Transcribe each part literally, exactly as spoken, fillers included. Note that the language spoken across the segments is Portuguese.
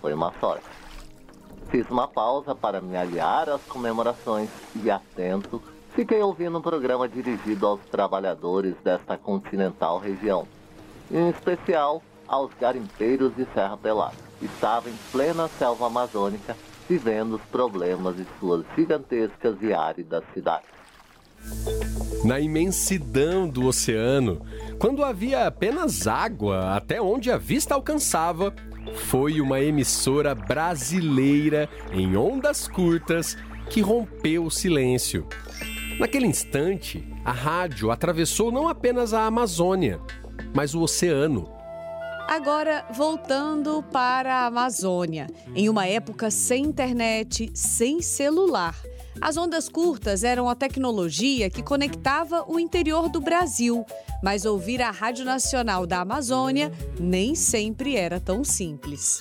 foi uma sorte. Fiz uma pausa para me aliar às comemorações e, atento, fiquei ouvindo um programa dirigido aos trabalhadores desta continental região, em especial aos garimpeiros de Serra Pelada. Estava em plena selva amazônica, vivendo os problemas de suas gigantescas e áridas cidades. Na imensidão do oceano, quando havia apenas água até onde a vista alcançava, foi uma emissora brasileira em ondas curtas que rompeu o silêncio. Naquele instante, a rádio atravessou não apenas a Amazônia, mas o oceano. Agora, voltando para a Amazônia, em uma época sem internet, sem celular. As ondas curtas eram a tecnologia que conectava o interior do Brasil, mas ouvir a Rádio Nacional da Amazônia nem sempre era tão simples.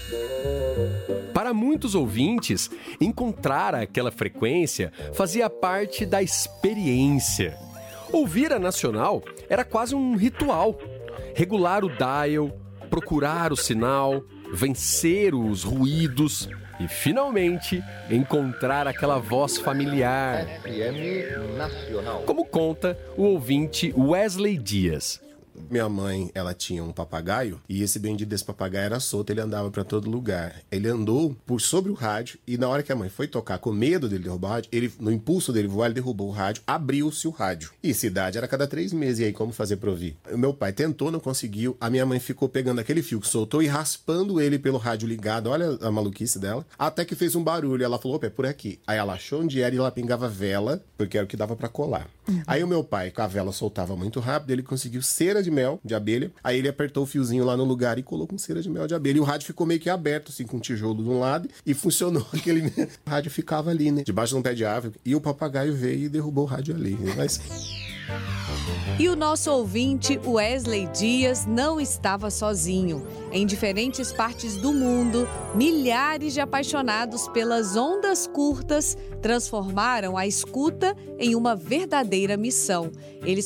Para muitos ouvintes, encontrar aquela frequência fazia parte da experiência. Ouvir a Nacional era quase um ritual. Regular o dial, procurar o sinal, vencer os ruídos e, finalmente, encontrar aquela voz familiar. F M Nacional. Como conta o ouvinte Wesley Dias. Minha mãe, ela tinha um papagaio e esse bendito desse papagaio era solto, ele andava pra todo lugar. Ele andou por sobre o rádio e na hora que a mãe foi tocar com medo dele derrubar o rádio, ele, no impulso dele voar, ele derrubou o rádio, abriu-se o rádio. E cidade era cada três meses, e aí como fazer pra ouvir? O meu pai tentou, não conseguiu, a minha mãe ficou pegando aquele fio que soltou e raspando ele pelo rádio ligado, olha a maluquice dela, até que fez um barulho, ela falou, opa, é por aqui. Aí ela achou onde era e ela pingava vela, porque era o que dava pra colar. Uhum. Aí o meu pai, com a vela soltava muito rápido, ele conseguiu cera de mel de abelha, aí ele apertou o fiozinho lá no lugar e colocou com cera de mel de abelha, e o rádio ficou meio que aberto, assim, com um tijolo de um lado, e funcionou aquele... O rádio ficava ali, né, debaixo de um pé de árvore, e o papagaio veio e derrubou o rádio ali, mas... E o nosso ouvinte, Wesley Dias, não estava sozinho. Em diferentes partes do mundo, milhares de apaixonados pelas ondas curtas transformaram a escuta em uma verdadeira missão. Eles